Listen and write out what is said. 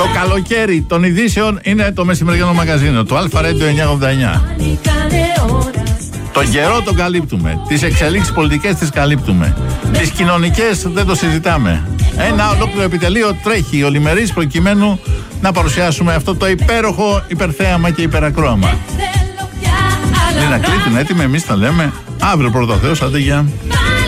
Το καλοκαίρι των ειδήσεων είναι το μεσημεριανό μαγαζίνο, το Αλφα Radio 989. Τον καιρό τον καλύπτουμε. Τις εξελίξεις πολιτικές τις καλύπτουμε. Τις κοινωνικές δεν το συζητάμε. Ένα ολόκληρο επιτελείο τρέχει ολημερής προκειμένου να παρουσιάσουμε αυτό το υπέροχο υπερθέαμα και υπερακρόαμα. Λίνα Κρήτη, έτοιμοι, εμείς τα λέμε. Αύριο πρώτα Θεός, άντε γεια.